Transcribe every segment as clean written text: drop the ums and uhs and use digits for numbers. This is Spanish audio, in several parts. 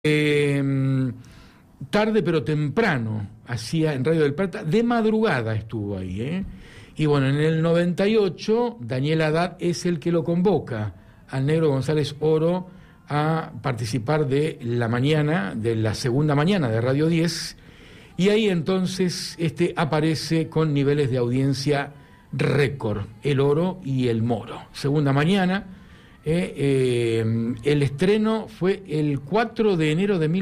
Tarde pero temprano hacía en Radio del Plata, de madrugada estuvo ahí, ¿eh? Y bueno, en el 98 Daniel Haddad es el que lo convoca al Negro González Oro a participar de la mañana, de la segunda mañana de Radio 10, y ahí entonces aparece con niveles de audiencia récord, el Oro y el Moro. Segunda mañana, el estreno fue el 4 de enero de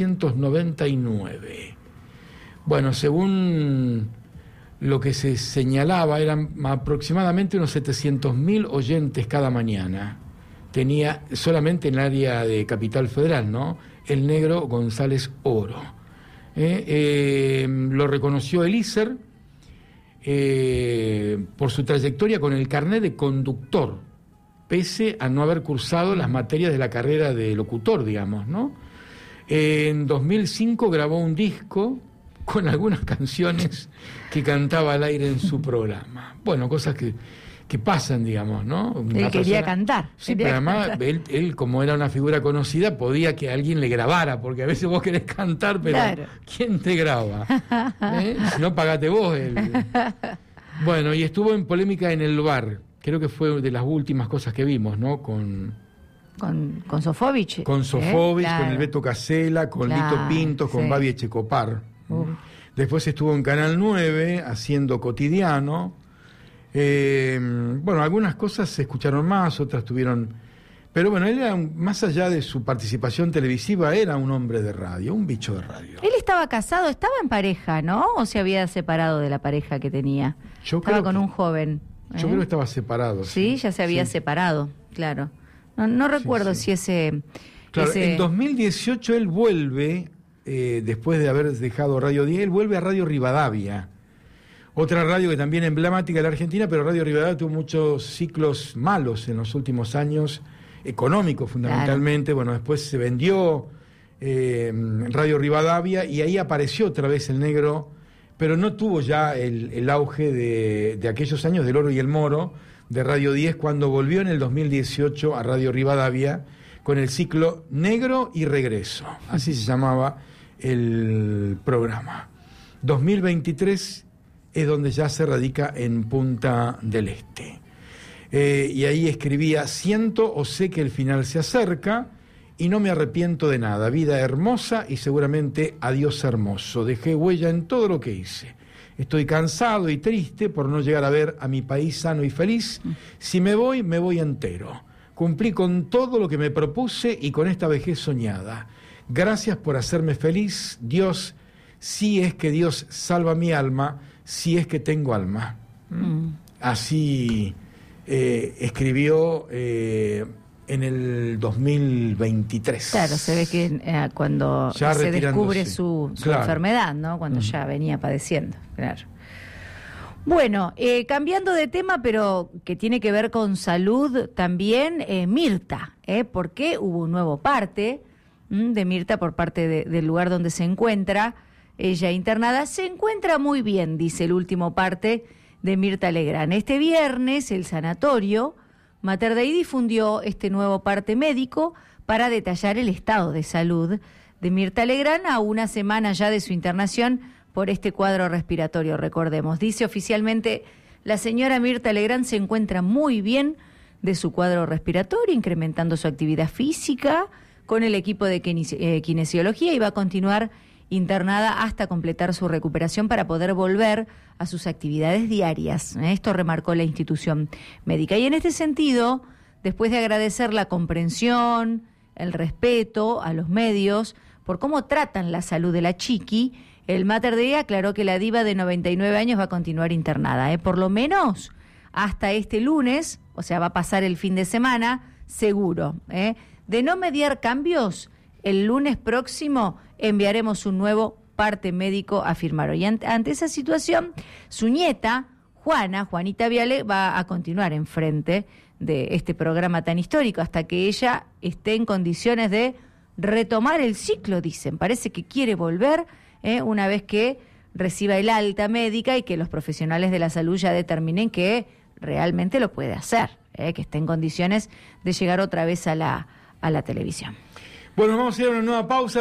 1999. Bueno, según lo que se señalaba, eran aproximadamente unos 700.000 oyentes cada mañana. Tenía solamente en el área de Capital Federal, ¿no? El Negro González Oro. Lo reconoció el ISER por su trayectoria con el carnet de conductor, pese a no haber cursado las materias de la carrera de locutor, digamos, ¿no? En 2005 grabó un disco con algunas canciones que cantaba al aire en su programa. Bueno, cosas que pasan, digamos, ¿no? Él quería cantar. Sí, pero además él, como era una figura conocida, podía que alguien le grabara, porque a veces vos querés cantar, pero claro, ¿quién te graba? Si no, pagate vos. Bueno, y estuvo en polémica en el bar. Creo que fue de las últimas cosas que vimos, ¿no? Con Sofovich. Con Sofovich, claro, con el Beto Casella, con claro, Lito Pintos, con Babi Echecopar. Después estuvo en Canal 9 haciendo Cotidiano. Bueno, algunas cosas se escucharon más, otras tuvieron... Pero bueno, él era, más allá de su participación televisiva, era un hombre de radio, un bicho de radio. Él estaba casado, estaba en pareja, ¿no? ¿O se había separado de la pareja que tenía? Estaba con un joven. Yo creo que estaba separado. Sí, ya se había separado, claro. No recuerdo si ese... Claro, en 2018 él vuelve, después de haber dejado Radio 10, él vuelve a Radio Rivadavia. Otra radio que también emblemática de la Argentina, pero Radio Rivadavia tuvo muchos ciclos malos en los últimos años, económicos fundamentalmente. Claro. Bueno, después se vendió Radio Rivadavia y ahí apareció otra vez el Negro, pero no tuvo ya el auge de aquellos años del Oro y el Moro, de Radio 10, cuando volvió en el 2018 a Radio Rivadavia con el ciclo Negro y Regreso, así se llamaba el programa. 2023 es donde ya se radica en Punta del Este. Y ahí escribía: siento o sé que el final se acerca y no me arrepiento de nada. Vida hermosa y seguramente adiós hermoso. Dejé huella en todo lo que hice. Estoy cansado y triste por no llegar a ver a mi país sano y feliz. Si me voy entero. Cumplí con todo lo que me propuse y con esta vejez soñada. Gracias por hacerme feliz, Dios, si es que Dios salva mi alma, si es que tengo alma. Así escribió en el 2023. Claro, se ve que cuando ya se descubre su enfermedad, ¿no? Cuando ya venía padeciendo, claro. Bueno, cambiando de tema, pero que tiene que ver con salud también, Mirta, porque hubo un nuevo parte de Mirta por parte del lugar donde se encuentra ella internada. Se encuentra muy bien, dice el último parte de Mirta Legrand. Este viernes el sanatorio Mater Dei difundió este nuevo parte médico para detallar el estado de salud de Mirta Legrand a una semana ya de su internación por este cuadro respiratorio, recordemos. Dice oficialmente: la señora Mirta Legrand se encuentra muy bien de su cuadro respiratorio, incrementando su actividad física con el equipo de kinesiología, y va a continuar internada hasta completar su recuperación para poder volver a sus actividades diarias. Esto remarcó la institución médica. Y en este sentido, después de agradecer la comprensión, el respeto a los medios por cómo tratan la salud de la chiqui, el Mater Dei aclaró que la diva de 99 años va a continuar internada, por lo menos hasta este lunes, o sea, va a pasar el fin de semana, seguro. De no mediar cambios, el lunes próximo enviaremos un nuevo parte médico, afirmaron. Y ante esa situación, su nieta, Juanita Viale, va a continuar enfrente de este programa tan histórico hasta que ella esté en condiciones de retomar el ciclo, dicen. Parece que quiere volver una vez que reciba el alta médica y que los profesionales de la salud ya determinen que realmente lo puede hacer, que esté en condiciones de llegar otra vez a la televisión. Bueno, vamos a ir a una nueva pausa.